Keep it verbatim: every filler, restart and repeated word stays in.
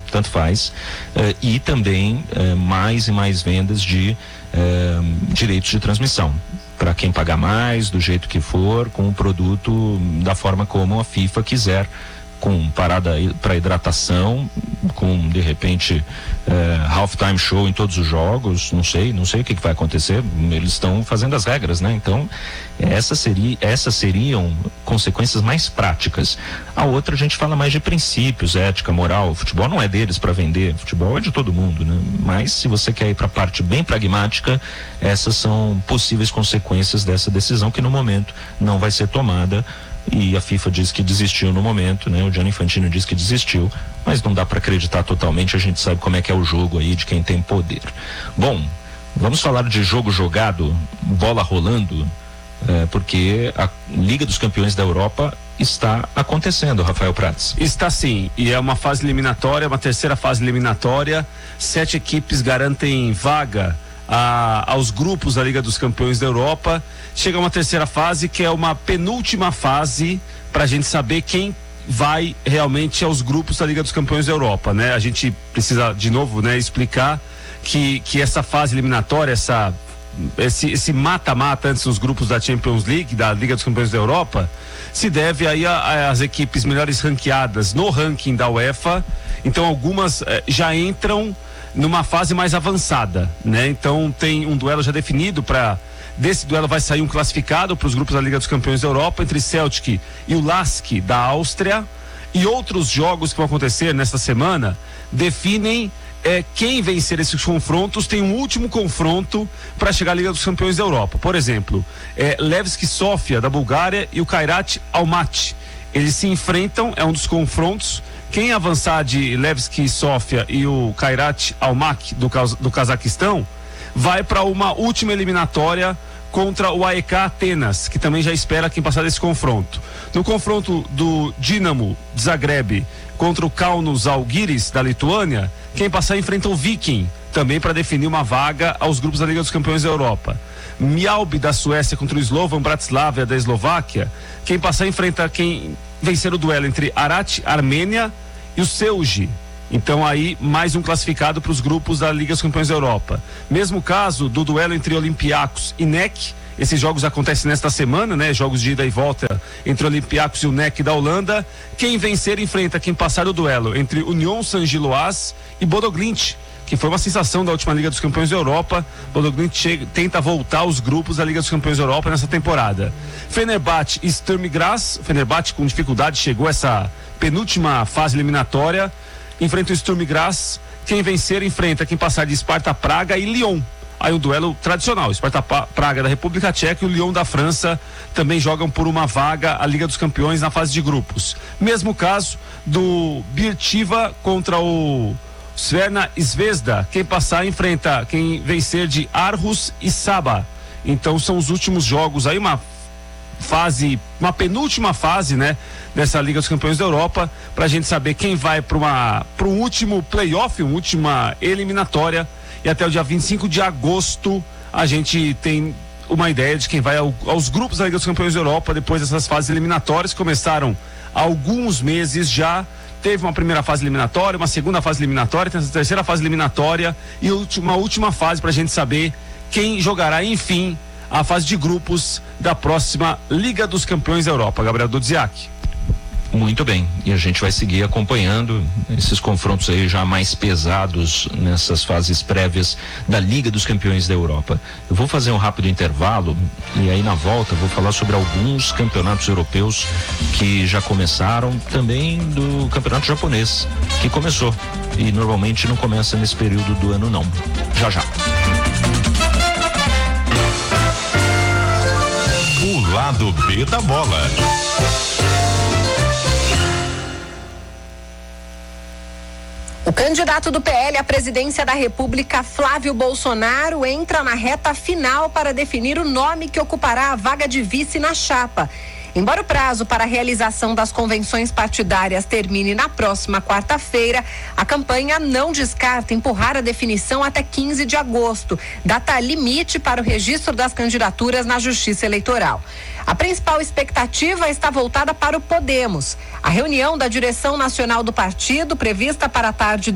tanto faz, uh, e também uh, mais e mais vendas de uh, direitos de transmissão, para quem pagar mais, do jeito que for, com o produto da forma como a FIFA quiser, com parada para hidratação, com de repente eh, halftime show em todos os jogos, não sei, não sei o que, que vai acontecer, eles estão fazendo as regras, né? Então essas, seria, essas seriam consequências mais práticas. A outra a gente fala mais de princípios, ética, moral. O futebol não é deles para vender, o futebol é de todo mundo, né? Mas se você quer ir para a parte bem pragmática, essas são possíveis consequências dessa decisão que no momento não vai ser tomada. E a FIFA diz que desistiu no momento, né? O Gianni Infantino diz que desistiu, mas não dá para acreditar totalmente, a gente sabe como é que é o jogo aí de quem tem poder. Bom, vamos falar de jogo jogado, bola rolando, é, porque a Liga dos Campeões da Europa está acontecendo, Rafael Prats. Está sim, e é uma fase eliminatória, uma terceira fase eliminatória, sete equipes garantem vaga A, aos grupos da Liga dos Campeões da Europa. Chega uma terceira fase, que é uma penúltima fase para a gente saber quem vai realmente aos grupos da Liga dos Campeões da Europa, né? A gente precisa de novo, né, explicar que, que essa fase eliminatória, essa, esse, esse mata-mata antes dos grupos da Champions League, da Liga dos Campeões da Europa, se deve aí às equipes melhores ranqueadas no ranking da UEFA. Então algumas eh, já entram numa fase mais avançada, né? Então tem um duelo já definido. Para desse duelo vai sair um classificado para os grupos da Liga dos Campeões da Europa, entre Celtic e o Lask da Áustria, e outros jogos que vão acontecer nesta semana definem é, quem vencer esses confrontos. Tem um último confronto para chegar à Liga dos Campeões da Europa. Por exemplo, é, Levski Sofia da Bulgária e o Kairat Almaty, eles se enfrentam, é um dos confrontos. Quem avançar de Levski Sofia e o Kairat Almaty do, do Cazaquistão vai para uma última eliminatória contra o A E K Atenas, que também já espera quem passar desse confronto. No confronto do Dinamo Zagreb contra o Kaunas Žalgiris da Lituânia, quem passar enfrenta o Viking, também para definir uma vaga aos grupos da Liga dos Campeões da Europa. Mjällby da Suécia contra o Slovan Bratislava da Eslováquia, quem passar enfrenta quem vencer o duelo entre Arat Armênia e o Celje. Então aí mais um classificado para os grupos da Liga dos Campeões da Europa. Mesmo caso do duelo entre Olympiacos e N E C. Esses jogos acontecem nesta semana, né? Jogos de ida e volta entre Olympiacos e o N E C da Holanda. Quem vencer enfrenta quem passar o duelo entre Union Saint-Gilloise e Bodo Glimt, que foi uma sensação da última Liga dos Campeões da Europa. Bodo Glimt chega, tenta voltar aos grupos da Liga dos Campeões da Europa nessa temporada. Fenerbahçe e Sturm Graz. Fenerbahçe com dificuldade chegou a essa penúltima fase eliminatória. Enfrenta o Sturm Graz. Quem vencer enfrenta quem passar de Sparta Praga e Lyon. Aí um duelo tradicional, Sparta Praga da República Tcheca e o Lyon da França também jogam por uma vaga à Liga dos Campeões na fase de grupos. Mesmo caso do Birtiva contra o Crvena Zvezda. Quem passar enfrenta quem vencer de Aarhus e Saba. Então são os últimos jogos aí, uma fase, uma penúltima fase, né, dessa Liga dos Campeões da Europa, pra gente saber quem vai para uma para um último playoff, uma última eliminatória, e até o dia vinte e cinco de agosto a gente tem uma ideia de quem vai ao, aos grupos da Liga dos Campeões da Europa depois dessas fases eliminatórias que começaram há alguns meses já. Teve uma primeira fase eliminatória, uma segunda fase eliminatória, tem essa terceira fase eliminatória e uma última fase pra gente saber quem jogará, enfim, a fase de grupos da próxima Liga dos Campeões da Europa. Gabriel Dudziak. Muito bem, e a gente vai seguir acompanhando esses confrontos aí já mais pesados nessas fases prévias da Liga dos Campeões da Europa. Eu vou fazer um rápido intervalo e aí na volta eu vou falar sobre alguns campeonatos europeus que já começaram, também do campeonato japonês, que começou e normalmente não começa nesse período do ano não. Já já. O lado B da bola. O candidato do P L à presidência da República, Flávio Bolsonaro, entra na reta final para definir o nome que ocupará a vaga de vice na chapa. Embora o prazo para a realização das convenções partidárias termine na próxima quarta-feira, a campanha não descarta empurrar a definição até quinze de agosto, data limite para o registro das candidaturas na Justiça Eleitoral. A principal expectativa está voltada para o Podemos. A reunião da direção nacional do partido, prevista para a tarde